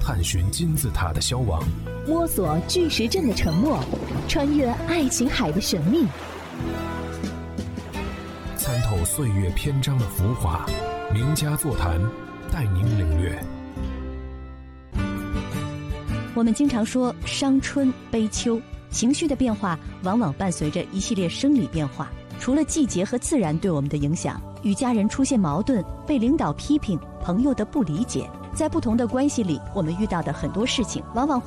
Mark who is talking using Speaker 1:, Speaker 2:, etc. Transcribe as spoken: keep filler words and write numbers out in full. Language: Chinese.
Speaker 1: 探寻金字塔的消亡，
Speaker 2: 摸索巨石阵的沉没，穿越爱琴海的神秘，
Speaker 1: 参透岁月篇章的浮华。名家座谈，带您领略。
Speaker 3: 我们经常说伤春悲秋，情绪的变化往往伴随着一系列生理变化。除了季节和自然对我们的影响，与家人出现矛盾，被领导批评，朋友的不理解，在不同的关系里，我们遇到的很多事情往往会